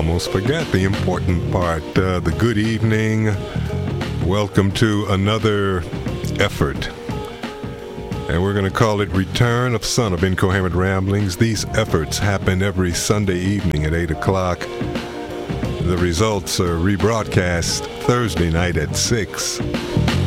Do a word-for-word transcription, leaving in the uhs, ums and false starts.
almost forgot the important part, uh, the good evening. Welcome to another effort. And we're going to call it Return of Son of Incoherent Ramblings. These efforts happen every Sunday evening at eight o'clock. The results are rebroadcast Thursday night at six.